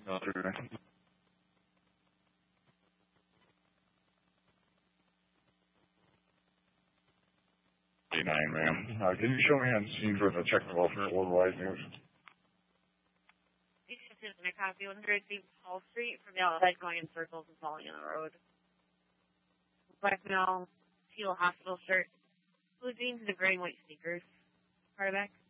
Military. 89, ma'am. Can you show me on scene for the check the welfare worldwide news? This is McCoffey, 103 Hall Street, from the outside going in circles and falling on the road. Black male, teal hospital shirt, blue jeans, and the gray and white sneakers. Carterback.